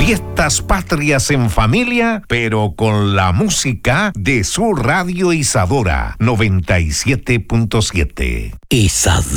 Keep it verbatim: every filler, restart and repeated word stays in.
Fiestas patrias en familia, pero con la música de su radio Isadora noventa y siete punto siete. Isadora.